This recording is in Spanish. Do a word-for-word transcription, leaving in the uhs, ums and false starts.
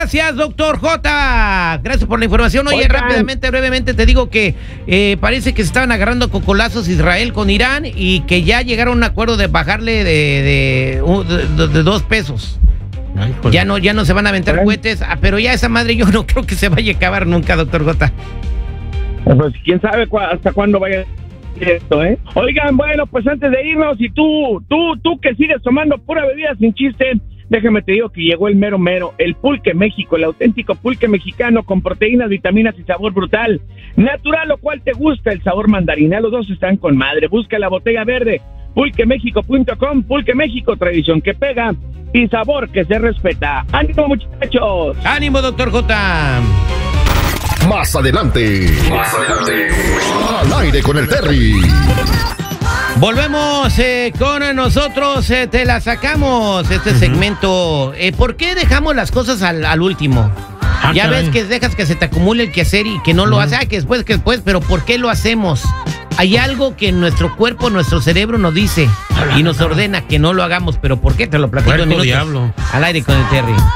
Gracias, doctor J. Gracias por la información. Oye, Oigan. rápidamente, brevemente, te digo que eh, parece que se estaban agarrando a cocolazos Israel con Irán y que ya llegaron a un acuerdo de bajarle de, de, de, de dos pesos. Ay, pues. Ya no, ya no se van a aventar Ay. cohetes, ah, pero ya esa madre yo no creo que se vaya a acabar nunca, doctor J. Pues quién sabe cu hasta cuándo vaya esto, ¿eh? Oigan, bueno, pues antes de irnos, y tú, tú, tú que sigues tomando pura bebida sin chiste, déjame te digo que llegó el mero mero, el Pulque México, el auténtico pulque mexicano con proteínas, vitaminas y sabor brutal. Natural, lo cual te gusta, el sabor mandarina, los dos están con madre. Busca la botella verde, pulque méxico punto com, Pulque México, tradición que pega y sabor que se respeta. ¡Ánimo, muchachos! Ánimo, doctor J. Más adelante. Más adelante. Al aire con el Terry. Volvemos eh, con nosotros, eh, te la sacamos, este uh-huh. segmento. Eh, ¿Por qué dejamos las cosas al, al último? Ah, ya caray. ves que dejas que se te acumule el quehacer y que no lo uh-huh. haces, ah, que después, que después, pero ¿por qué lo hacemos? Hay algo que nuestro cuerpo, nuestro cerebro nos dice y nos ordena que no lo hagamos, pero ¿por qué? Te lo platico en Puerco minutos. diablo. Al aire con el Terry.